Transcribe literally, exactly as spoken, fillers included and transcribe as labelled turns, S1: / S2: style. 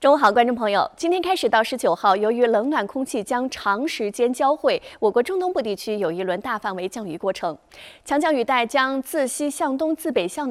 S1: 中午好，观众朋友，今天开始到十九号，由于冷暖空气将长时间交汇，我国中东部地区有一轮大范围降雨过程。强降雨带将自西向东、自北向南